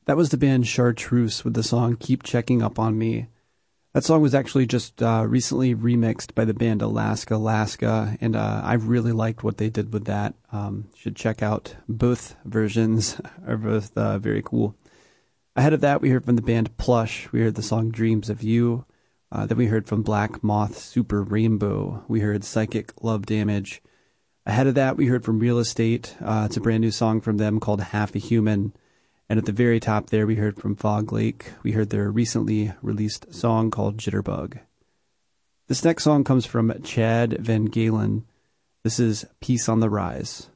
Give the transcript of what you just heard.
That was the band Chartreuse with the song Keep Checking Up on Me. That song was actually just recently remixed by the band Alaska, and I really liked what they did with that. Should check out both versions, are both very cool. Ahead of that, we heard from the band Plush. We heard the song Dreams of You. Then we heard from Black Moth Super Rainbow. We heard Psychic Love Damage. Ahead of that, we heard from Real Estate. It's a brand new song from them called Half a Human. And at the very top there, we heard from Fog Lake. We heard their recently released song called Jitterbug. This next song comes from Chad Van Galen. This is Peace on the Rise.